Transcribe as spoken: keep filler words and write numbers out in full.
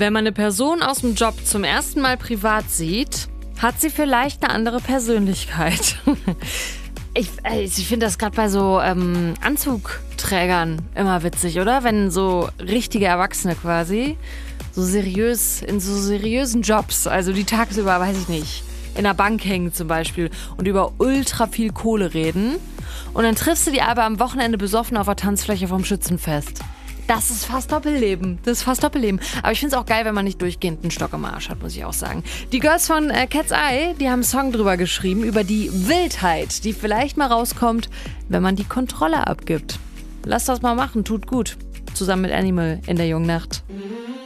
Wenn man eine Person aus dem Job zum ersten Mal privat sieht, hat sie vielleicht eine andere Persönlichkeit. Ich, ich finde das gerade bei so ähm, Anzugträgern immer witzig, oder? Wenn so richtige Erwachsene quasi so seriös, in so seriösen Jobs, also die tagsüber, weiß ich nicht, in der Bank hängen zum Beispiel und über ultra viel Kohle reden. Und dann triffst du die aber am Wochenende besoffen auf der Tanzfläche vom Schützenfest. Das ist fast Doppelleben. Das ist fast Doppelleben. Aber ich finde es auch geil, wenn man nicht durchgehend einen Stock im Arsch hat, muss ich auch sagen. Die Girls von äh, Cat's Eye, die haben einen Song drüber geschrieben, über die Wildheit, die vielleicht mal rauskommt, wenn man die Kontrolle abgibt. Lasst das mal machen, tut gut. Zusammen mit Animal in der jungen Nacht.